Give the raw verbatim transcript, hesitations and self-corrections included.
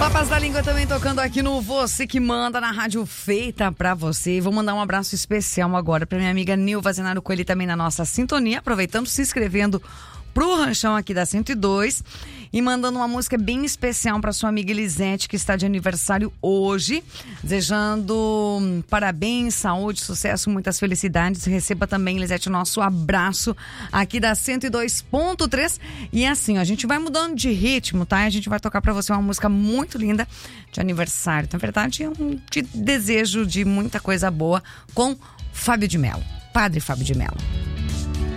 Papas da Língua também tocando aqui no Você Que Manda, na rádio feita pra você. Vou mandar um abraço especial agora pra minha amiga Nilva Zenaro Coelho, também na nossa sintonia, aproveitando, se inscrevendo pro ranchão aqui da cento e dois e mandando uma música bem especial para sua amiga Elisete, que está de aniversário hoje, desejando parabéns, saúde, sucesso, muitas felicidades. Receba também, Elisete, o nosso abraço aqui da cento e dois ponto três. E assim, ó, a gente vai mudando de ritmo, tá? A gente vai tocar para você uma música muito linda de aniversário. Na verdade, é um de desejo de muita coisa boa com Fábio de Mello, Padre Fábio de Mello.